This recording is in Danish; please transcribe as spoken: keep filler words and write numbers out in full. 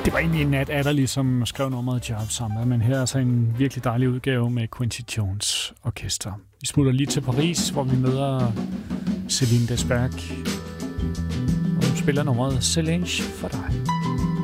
Det var egentlig Nat Adderley, som skrev nummeret Job Samba, men her er så en virkelig dejlig udgave med Quincy Jones Orkester. Vi smutter lige til Paris, hvor vi møder Celine Desberg, og hun spiller nummeret Solange for dig.